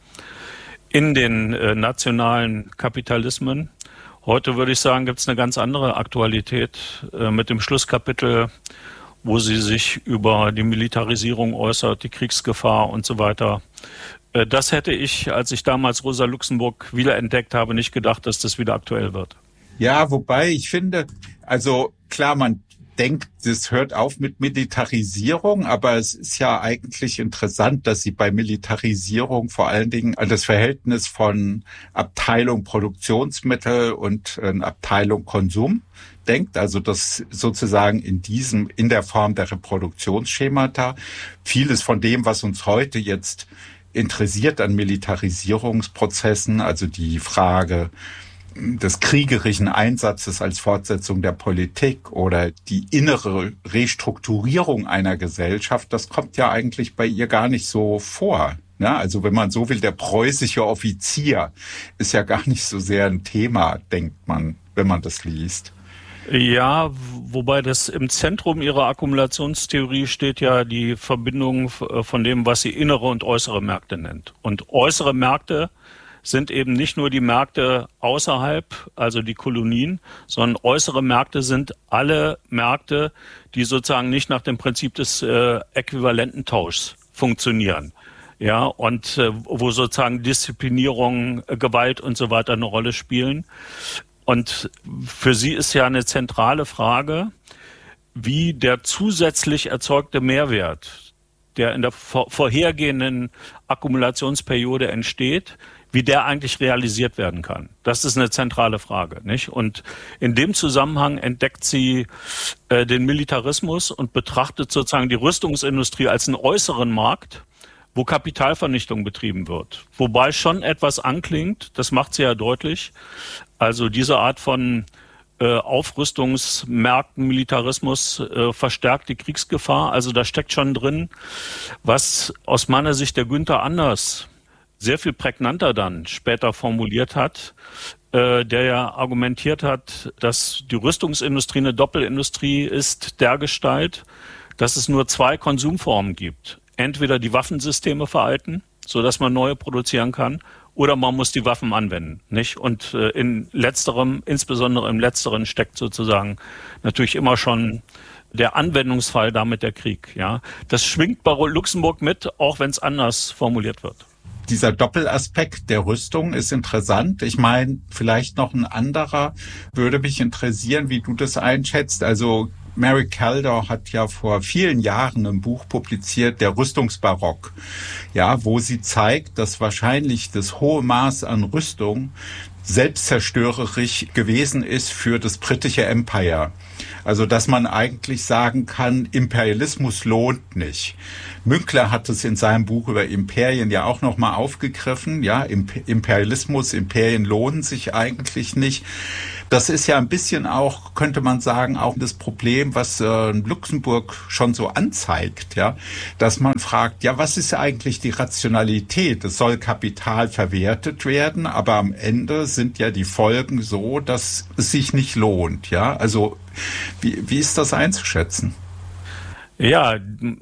in den äh, nationalen Kapitalismen. Heute würde ich sagen, gibt es eine ganz andere Aktualität äh, mit dem Schlusskapitel, wo sie sich über die Militarisierung äußert, die Kriegsgefahr und so weiter. Das hätte ich, als ich damals Rosa Luxemburg wiederentdeckt habe, nicht gedacht, dass das wieder aktuell wird. Ja, wobei ich finde, also klar, man denkt, das hört auf mit Militarisierung, aber es ist ja eigentlich interessant, dass sie bei Militarisierung vor allen Dingen an das Verhältnis von Abteilung Produktionsmittel und äh, Abteilung Konsum denkt, also das sozusagen in diesem, in der Form der Reproduktionsschemata, vieles von dem, was uns heute jetzt interessiert an Militarisierungsprozessen, also die Frage des kriegerischen Einsatzes als Fortsetzung der Politik oder die innere Restrukturierung einer Gesellschaft, das kommt ja eigentlich bei ihr gar nicht so vor. Ja, also wenn man so will, der preußische Offizier ist ja gar nicht so sehr ein Thema, denkt man, wenn man das liest. Ja, wobei das im Zentrum ihrer Akkumulationstheorie steht ja die Verbindung von dem, was sie innere und äußere Märkte nennt. Und äußere Märkte sind eben nicht nur die Märkte außerhalb, also die Kolonien, sondern äußere Märkte sind alle Märkte, die sozusagen nicht nach dem Prinzip des äh, Äquivalententauschs funktionieren. Ja, und äh, wo sozusagen Disziplinierung, äh, Gewalt und so weiter eine Rolle spielen. Und für sie ist ja eine zentrale Frage, wie der zusätzlich erzeugte Mehrwert, der in der vor- vorhergehenden Akkumulationsperiode entsteht, wie der eigentlich realisiert werden kann. Das ist eine zentrale Frage, nicht? Und in dem Zusammenhang entdeckt sie äh, den Militarismus und betrachtet sozusagen die Rüstungsindustrie als einen äußeren Markt, wo Kapitalvernichtung betrieben wird. Wobei schon etwas anklingt, das macht sie ja deutlich. Also diese Art von äh, Aufrüstungsmärkten, Militarismus äh, verstärkt die Kriegsgefahr. Also da steckt schon drin, was aus meiner Sicht der Günther Anders sehr viel prägnanter dann später formuliert hat, äh, der ja argumentiert hat, dass die Rüstungsindustrie eine Doppelindustrie ist dergestalt, dass es nur zwei Konsumformen gibt. Entweder die Waffensysteme veralten, sodass man neue produzieren kann, oder man muss die Waffen anwenden, nicht? Und äh, in letzterem, insbesondere im letzteren, steckt sozusagen natürlich immer schon der Anwendungsfall, damit der Krieg. Ja, das schwingt bei Luxemburg mit, auch wenn es anders formuliert wird. Dieser Doppelaspekt der Rüstung ist interessant. Ich meine, vielleicht noch ein anderer würde mich interessieren, wie du das einschätzt. Also Mary Kaldor hat ja vor vielen Jahren ein Buch publiziert, der Rüstungsbarock, ja, wo sie zeigt, dass wahrscheinlich das hohe Maß an Rüstung selbstzerstörerisch gewesen ist für das britische Empire. Also, dass man eigentlich sagen kann, Imperialismus lohnt nicht. Münkler hat es in seinem Buch über Imperien ja auch nochmal aufgegriffen. Ja, Imperialismus, Imperien lohnen sich eigentlich nicht. Das ist ja ein bisschen auch, könnte man sagen, auch das Problem, was äh, Luxemburg schon so anzeigt, ja, dass man fragt, ja, was ist eigentlich die Rationalität? Es soll Kapital verwertet werden, aber am Ende sind ja die Folgen so, dass es sich nicht lohnt, ja. Also wie, wie ist das einzuschätzen? Ja,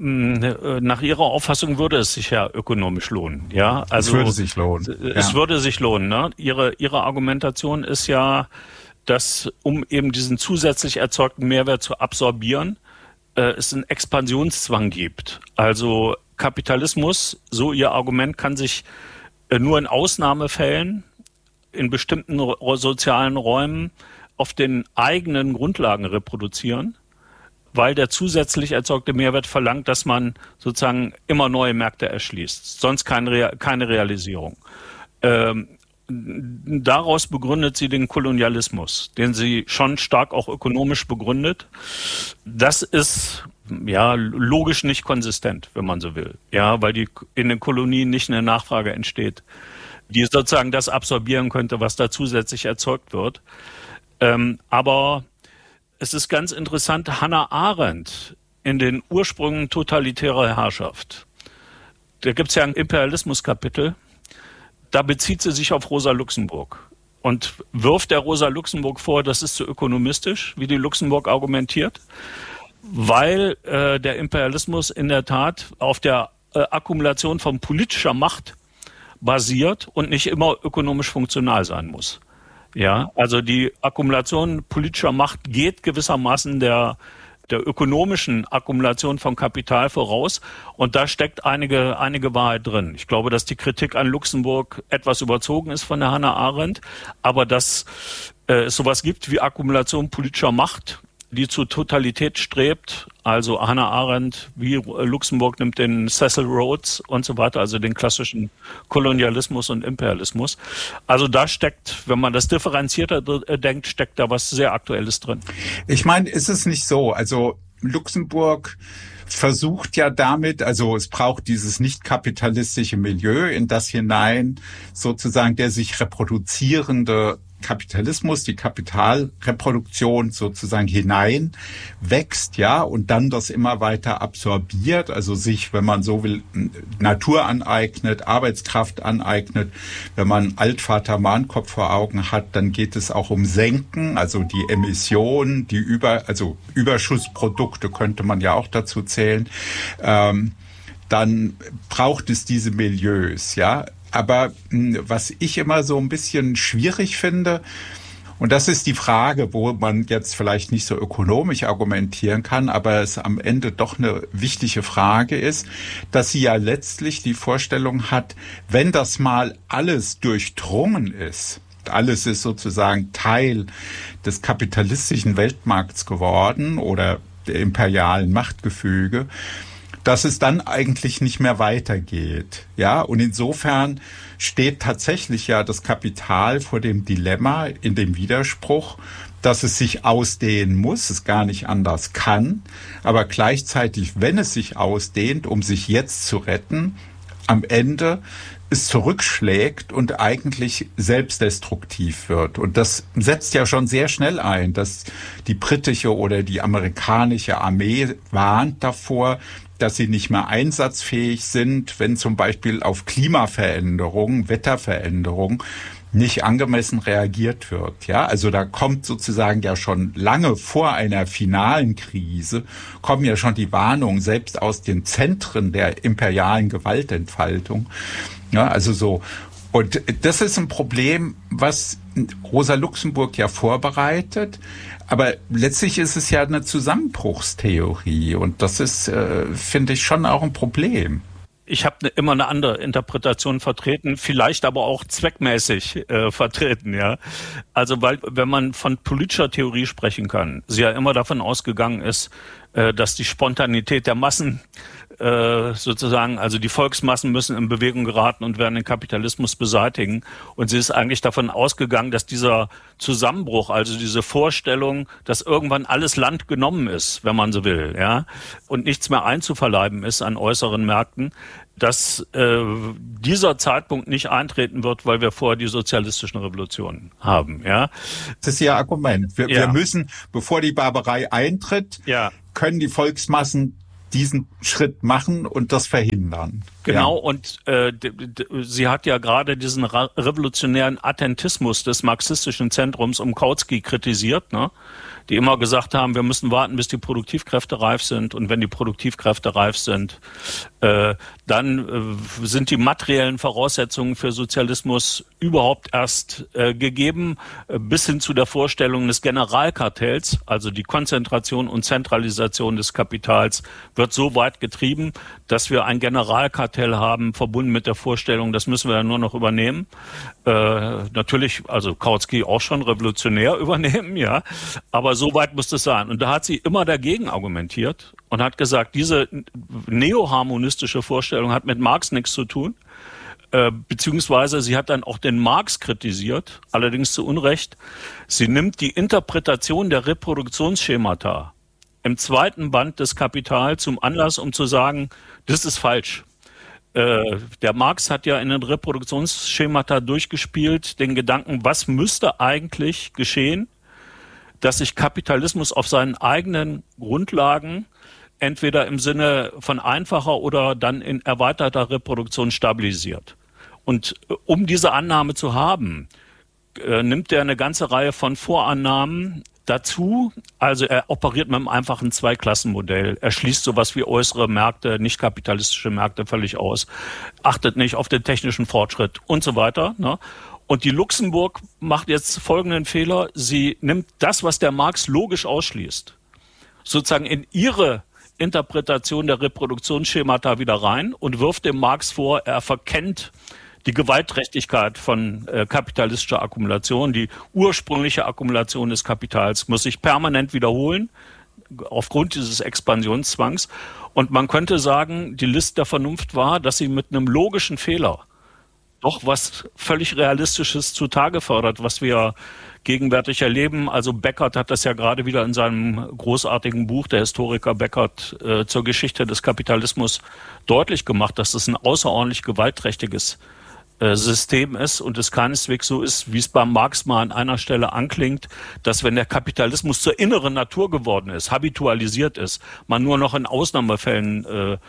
nach Ihrer Auffassung würde es sich ja ökonomisch lohnen. Ja, also es würde sich lohnen. Es ja. würde sich lohnen. Ne? Ihre Ihre Argumentation ist ja, dass um eben diesen zusätzlich erzeugten Mehrwert zu absorbieren, äh, es einen Expansionszwang gibt. Also Kapitalismus, so Ihr Argument, kann sich äh, nur in Ausnahmefällen in bestimmten sozialen Räumen auf den eigenen Grundlagen reproduzieren, weil der zusätzlich erzeugte Mehrwert verlangt, dass man sozusagen immer neue Märkte erschließt. Sonst keine, keine Realisierung. Ähm, daraus begründet sie den Kolonialismus, den sie schon stark auch ökonomisch begründet. Das ist ja logisch nicht konsistent, wenn man so will. Ja, weil die in den Kolonien nicht eine Nachfrage entsteht, die sozusagen das absorbieren könnte, was da zusätzlich erzeugt wird. Ähm, aber es ist ganz interessant, Hannah Arendt in den Ursprüngen totalitärer Herrschaft. Da gibt es ja ein Imperialismus-Kapitel. Da bezieht sie sich auf Rosa Luxemburg und wirft der Rosa Luxemburg vor, das ist zu ökonomistisch, wie die Luxemburg argumentiert, weil äh, der Imperialismus in der Tat auf der äh, Akkumulation von politischer Macht basiert und nicht immer ökonomisch funktional sein muss. Ja, also die Akkumulation politischer Macht geht gewissermaßen der der ökonomischen Akkumulation von Kapital voraus. Und da steckt einige, einige Wahrheit drin. Ich glaube, dass die Kritik an Luxemburg etwas überzogen ist von der Hannah Arendt, aber dass äh, es sowas gibt wie Akkumulation politischer Macht, die zu Totalität strebt. Also Hannah Arendt, wie Luxemburg nimmt den Cecil Rhodes und so weiter, also den klassischen Kolonialismus und Imperialismus. Also da steckt, wenn man das differenzierter denkt, steckt da was sehr Aktuelles drin. Ich meine, ist es nicht so? Also Luxemburg versucht ja damit, also es braucht dieses nicht kapitalistische Milieu, in das hinein sozusagen der sich reproduzierende Kapitalismus, die Kapitalreproduktion sozusagen hinein wächst, ja, und dann das immer weiter absorbiert, also sich, wenn man so will, Natur aneignet, Arbeitskraft aneignet. Wenn man Altvater Mahnkopf vor Augen hat, dann geht es auch um Senken, also die Emissionen, die über, also Überschussprodukte könnte man ja auch dazu zählen. Ähm, dann braucht es diese Milieus, ja. Aber was ich immer so ein bisschen schwierig finde, und das ist die Frage, wo man jetzt vielleicht nicht so ökonomisch argumentieren kann, aber es am Ende doch eine wichtige Frage ist, dass sie ja letztlich die Vorstellung hat, wenn das mal alles durchdrungen ist, alles ist sozusagen Teil des kapitalistischen Weltmarkts geworden oder der imperialen Machtgefüge, dass es dann eigentlich nicht mehr weitergeht. Ja, und insofern steht tatsächlich ja das Kapital vor dem Dilemma, in dem Widerspruch, dass es sich ausdehnen muss, es gar nicht anders kann, aber gleichzeitig, wenn es sich ausdehnt, um sich jetzt zu retten, am Ende es zurückschlägt und eigentlich selbstdestruktiv wird. Und das setzt ja schon sehr schnell ein, dass die britische oder die amerikanische Armee warnt davor, dass sie nicht mehr einsatzfähig sind, wenn zum Beispiel auf Klimaveränderungen, Wetterveränderungen nicht angemessen reagiert wird. Ja, also da kommt sozusagen ja schon lange vor einer finalen Krise, kommen ja schon die Warnungen selbst aus den Zentren der imperialen Gewaltentfaltung. Ja, also so. Und das ist ein Problem, was Rosa Luxemburg ja vorbereitet. Aber letztlich ist es ja eine Zusammenbruchstheorie. Und das ist, äh, finde ich, schon auch ein Problem. Ich habe ne, immer eine andere Interpretation vertreten, vielleicht aber auch zweckmäßig äh, vertreten, ja. Also weil, wenn man von politischer Theorie sprechen kann, sie ja immer davon ausgegangen ist, äh, dass die Spontanität der Massen äh, sozusagen, also die Volksmassen müssen in Bewegung geraten und werden den Kapitalismus beseitigen. Und sie ist eigentlich davon ausgegangen, dass dieser Zusammenbruch, also diese Vorstellung, dass irgendwann alles Land genommen ist, wenn man so will, ja, und nichts mehr einzuverleiben ist an äußeren Märkten, dass äh, dieser Zeitpunkt nicht eintreten wird, weil wir vorher die sozialistischen Revolutionen haben, ja. Das ist Ihr Argument. Wir, ja. wir müssen, bevor die Barbarei eintritt, ja. können die Volksmassen diesen Schritt machen und das verhindern. Genau, ja. und äh, d- d- sie hat ja gerade diesen ra- revolutionären Attentismus des marxistischen Zentrums um Kautsky kritisiert, ne? Die immer gesagt haben, wir müssen warten, bis die Produktivkräfte reif sind. Und wenn die Produktivkräfte reif sind, äh, dann äh, sind die materiellen Voraussetzungen für Sozialismus überhaupt erst äh, gegeben, äh, bis hin zu der Vorstellung des Generalkartells, also die Konzentration und Zentralisation des Kapitals, wird so weit getrieben, dass wir ein Generalkartell haben, verbunden mit der Vorstellung, das müssen wir dann nur noch übernehmen. Äh, natürlich, also Kautsky auch schon revolutionär übernehmen, ja, aber so weit muss es sein. Und da hat sie immer dagegen argumentiert und hat gesagt, diese neoharmonistische Vorstellung hat mit Marx nichts zu tun. Äh, beziehungsweise sie hat dann auch den Marx kritisiert, allerdings zu Unrecht. Sie nimmt die Interpretation der Reproduktionsschemata im zweiten Band des Kapital zum Anlass, um zu sagen, das ist falsch. Äh, der Marx hat ja in den Reproduktionsschemata durchgespielt, den Gedanken, was müsste eigentlich geschehen, dass sich Kapitalismus auf seinen eigenen Grundlagen entweder im Sinne von einfacher oder dann in erweiterter Reproduktion stabilisiert. Und um diese Annahme zu haben, äh, nimmt er eine ganze Reihe von Vorannahmen dazu. Also er operiert mit einem einfachen Zweiklassenmodell. Er schließt sowas wie äußere Märkte, nicht kapitalistische Märkte völlig aus, achtet nicht auf den technischen Fortschritt und so weiter, ne? Und die Luxemburg macht jetzt folgenden Fehler. Sie nimmt das, was der Marx logisch ausschließt, sozusagen in ihre Interpretation der Reproduktionsschemata wieder rein und wirft dem Marx vor, er verkennt die Gewaltträchtigkeit von äh, kapitalistischer Akkumulation. Die ursprüngliche Akkumulation des Kapitals muss sich permanent wiederholen aufgrund dieses Expansionszwangs. Und man könnte sagen, die List der Vernunft war, dass sie mit einem logischen Fehler doch was völlig Realistisches zutage fördert, was wir gegenwärtig erleben. Also Beckert hat das ja gerade wieder in seinem großartigen Buch, der Historiker Beckert, äh, zur Geschichte des Kapitalismus deutlich gemacht, dass es ein außerordentlich gewaltträchtiges äh, System ist und es keineswegs so ist, wie es beim Marx mal an einer Stelle anklingt, dass wenn der Kapitalismus zur inneren Natur geworden ist, habitualisiert ist, man nur noch in Ausnahmefällen äh,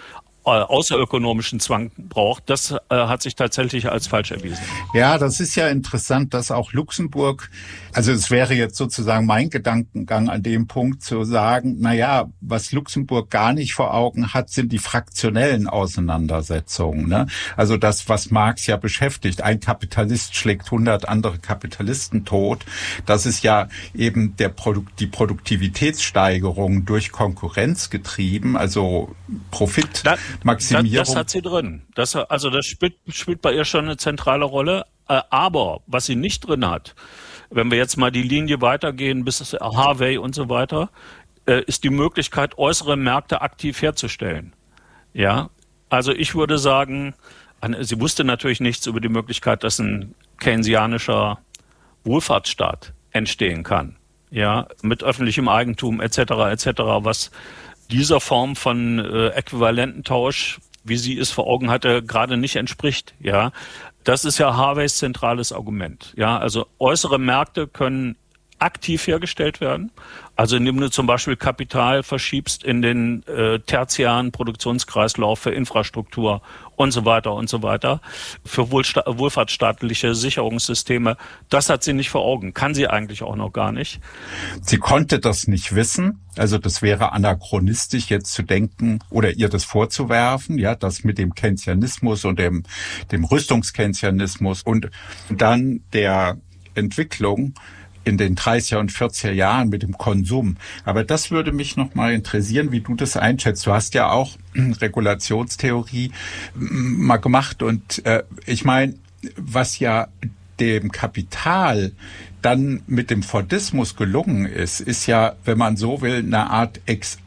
außerökonomischen Zwang braucht, das äh, hat sich tatsächlich als falsch erwiesen. Ja, das ist ja interessant, dass auch Luxemburg, also es wäre jetzt sozusagen mein Gedankengang an dem Punkt zu sagen, na ja, was Luxemburg gar nicht vor Augen hat, sind die fraktionellen Auseinandersetzungen, ne? Also das, was Marx ja beschäftigt, ein Kapitalist schlägt hundert andere Kapitalisten tot, das ist ja eben der Produkt, die Produktivitätssteigerung durch Konkurrenz getrieben, also Profitmaximierung. Das, das, das hat sie drin. Das, also das spielt, spielt bei ihr schon eine zentrale Rolle. Aber was sie nicht drin hat, wenn wir jetzt mal die Linie weitergehen bis Harvey und so weiter, ist die Möglichkeit, äußere Märkte aktiv herzustellen. Ja, also ich würde sagen, sie wusste natürlich nichts über die Möglichkeit, dass ein keynesianischer Wohlfahrtsstaat entstehen kann. Ja, mit öffentlichem Eigentum et cetera et cetera, was dieser Form von äh, Äquivalententausch, wie sie es vor Augen hatte, gerade nicht entspricht. Ja, das ist ja Harveys zentrales Argument. Ja, also äußere Märkte können aktiv hergestellt werden. Also indem du zum Beispiel Kapital verschiebst in den äh, tertiären Produktionskreislauf für Infrastruktur und so weiter und so weiter, für Wohlsta- wohlfahrtsstaatliche Sicherungssysteme. Das hat sie nicht vor Augen, kann sie eigentlich auch noch gar nicht. Sie konnte das nicht wissen. Also das wäre anachronistisch jetzt zu denken oder ihr das vorzuwerfen, ja, das mit dem Keynesianismus und dem, dem Rüstungskeynesianismus und dann der Entwicklung in den dreißiger und vierziger Jahren mit dem Konsum. Aber das würde mich noch mal interessieren, wie du das einschätzt. Du hast ja auch Regulationstheorie mal gemacht und äh, ich meine, was ja dem Kapital dann mit dem Fordismus gelungen ist, ist ja, wenn man so will, eine Art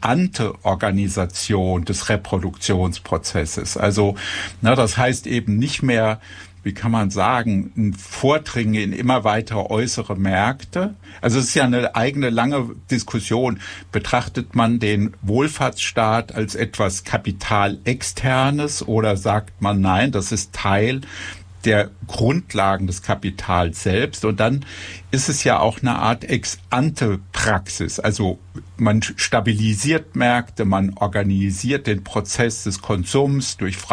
Ex-ante-Organisation des Reproduktionsprozesses. Also, na, das heißt eben nicht mehr, wie kann man sagen, ein Vordringen in immer weitere äußere Märkte. Also es ist ja eine eigene lange Diskussion. Betrachtet man den Wohlfahrtsstaat als etwas Kapitalexternes oder sagt man, nein, das ist Teil der Grundlagen des Kapitals selbst. Und dann ist es ja auch eine Art Ex-ante-Praxis. Also man stabilisiert Märkte, man organisiert den Prozess des Konsums durch